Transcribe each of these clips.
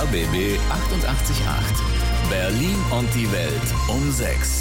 RBB 888. Berlin und die Welt um 6.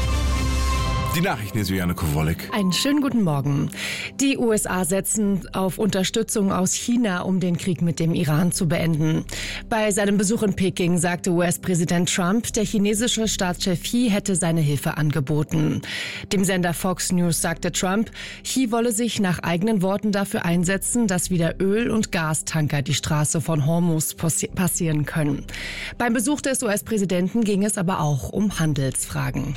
Die Nachrichten ist Juliane Kowolek. Einen schönen guten Morgen. Die USA setzen auf Unterstützung aus China, um den Krieg mit dem Iran zu beenden. Bei seinem Besuch in Peking sagte US-Präsident Trump, der chinesische Staatschef Xi hätte seine Hilfe angeboten. Dem Sender Fox News sagte Trump, Xi wolle sich nach eigenen Worten dafür einsetzen, dass wieder Öl- und Gastanker die Straße von Hormuz passieren können. Beim Besuch des US-Präsidenten ging es aber auch um Handelsfragen.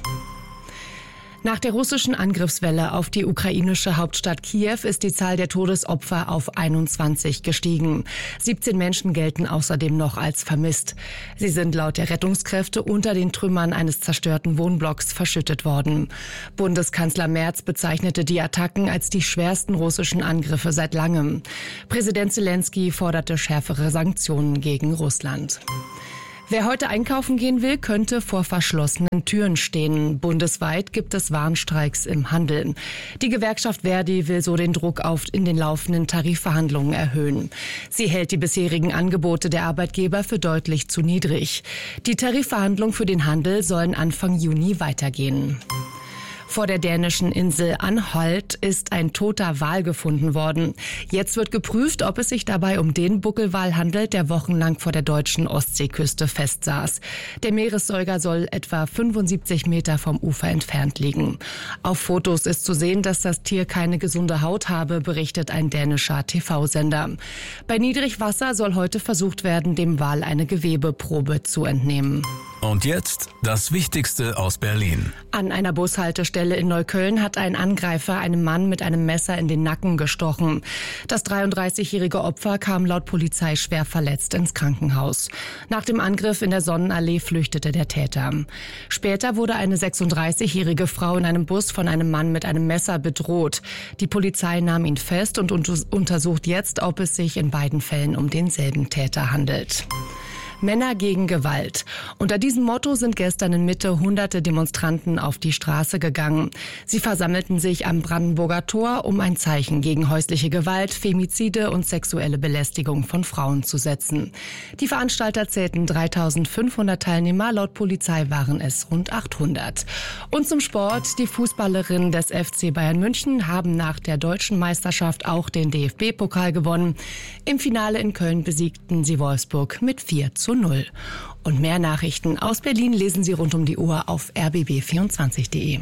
Nach der russischen Angriffswelle auf die ukrainische Hauptstadt Kiew ist die Zahl der Todesopfer auf 21 gestiegen. 17 Menschen gelten außerdem noch als vermisst. Sie sind laut der Rettungskräfte unter den Trümmern eines zerstörten Wohnblocks verschüttet worden. Bundeskanzler Merz bezeichnete die Attacken als die schwersten russischen Angriffe seit langem. Präsident Zelensky forderte schärfere Sanktionen gegen Russland. Wer heute einkaufen gehen will, könnte vor verschlossenen Türen stehen. Bundesweit gibt es Warnstreiks im Handel. Die Gewerkschaft Verdi will so den Druck in den laufenden Tarifverhandlungen erhöhen. Sie hält die bisherigen Angebote der Arbeitgeber für deutlich zu niedrig. Die Tarifverhandlungen für den Handel sollen Anfang Juni weitergehen. Vor der dänischen Insel Anholt ist ein toter Wal gefunden worden. Jetzt wird geprüft, ob es sich dabei um den Buckelwal handelt, der wochenlang vor der deutschen Ostseeküste festsaß. Der Meeressäuger soll etwa 75 Meter vom Ufer entfernt liegen. Auf Fotos ist zu sehen, dass das Tier keine gesunde Haut habe, berichtet ein dänischer TV-Sender. Bei Niedrigwasser soll heute versucht werden, dem Wal eine Gewebeprobe zu entnehmen. Und jetzt das Wichtigste aus Berlin. An einer Bushaltestelle in Neukölln hat ein Angreifer einem Mann mit einem Messer in den Nacken gestochen. Das 33-jährige Opfer kam laut Polizei schwer verletzt ins Krankenhaus. Nach dem Angriff in der Sonnenallee flüchtete der Täter. Später wurde eine 36-jährige Frau in einem Bus von einem Mann mit einem Messer bedroht. Die Polizei nahm ihn fest und untersucht jetzt, ob es sich in beiden Fällen um denselben Täter handelt. Männer gegen Gewalt. Unter diesem Motto sind gestern in Mitte hunderte Demonstranten auf die Straße gegangen. Sie versammelten sich am Brandenburger Tor, um ein Zeichen gegen häusliche Gewalt, Femizide und sexuelle Belästigung von Frauen zu setzen. Die Veranstalter zählten 3.500 Teilnehmer, laut Polizei waren es rund 800. Und zum Sport. Die Fußballerinnen des FC Bayern München haben nach der deutschen Meisterschaft auch den DFB-Pokal gewonnen. Im Finale in Köln besiegten sie Wolfsburg mit 4:0. Und mehr Nachrichten aus Berlin lesen Sie rund um die Uhr auf rbb24.de.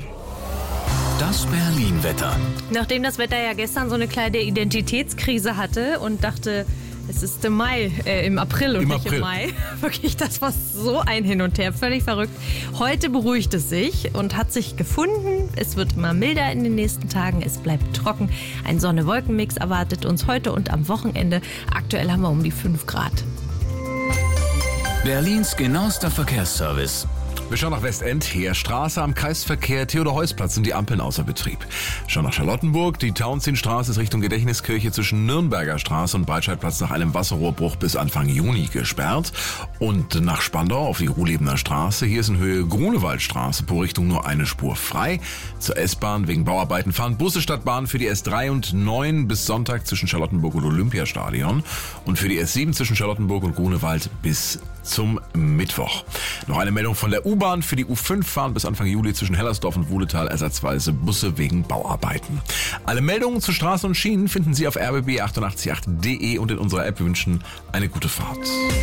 Das Berlin-Wetter. Nachdem das Wetter ja gestern so eine kleine Identitätskrise hatte und dachte, es ist im April und nicht im Mai. Wirklich, das war so ein Hin und Her, völlig verrückt. Heute beruhigt es sich und hat sich gefunden. Es wird immer milder in den nächsten Tagen. Es bleibt trocken. Ein Sonne-Wolken-Mix erwartet uns heute und am Wochenende. Aktuell haben wir um die 5 Grad. Berlins genauester Verkehrsservice. Wir schauen nach Westend, Heerstraße am Kreisverkehr, Theodor-Heuss-Platz sind die Ampeln außer Betrieb. Schauen nach Charlottenburg, die Tauentzienstraße ist Richtung Gedächtniskirche zwischen Nürnberger Straße und Breitscheidplatz nach einem Wasserrohrbruch bis Anfang Juni gesperrt. Und nach Spandau auf die Ruhlebener Straße, hier ist in Höhe Grunewaldstraße pro Richtung nur eine Spur frei. Zur S-Bahn wegen Bauarbeiten fahren Busse statt Bahn für die S3 und 9 bis Sonntag zwischen Charlottenburg und Olympiastadion und für die S7 zwischen Charlottenburg und Grunewald bis zum Mittwoch. Noch eine Meldung von der U-Bahn. Für die U5 fahren bis Anfang Juli zwischen Hellersdorf und Wuhletal ersatzweise Busse wegen Bauarbeiten. Alle Meldungen zu Straßen und Schienen finden Sie auf rbb888.de und in unserer App. Wir wünschen eine gute Fahrt.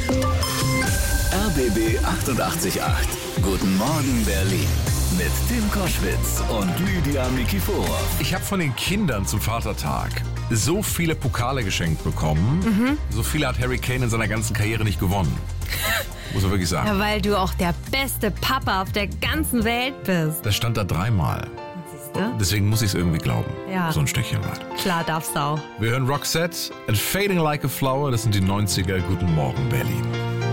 RBB 888. Guten Morgen Berlin. Mit Tim Koschwitz und Lydia Mikiforov. Ich habe von den Kindern zum Vatertag so viele Pokale geschenkt bekommen. So viele hat Harry Kane in seiner ganzen Karriere nicht gewonnen. Muss man wirklich sagen. Ja, weil du auch der beste Papa auf der ganzen Welt bist. Das stand da 3-mal. Siehst du? Deswegen muss ich es irgendwie glauben. Ja. So ein Stückchen weit. Klar darfst du auch. Wir hören Roxette and Fading Like a Flower. Das sind die 90er. Guten Morgen Berlin.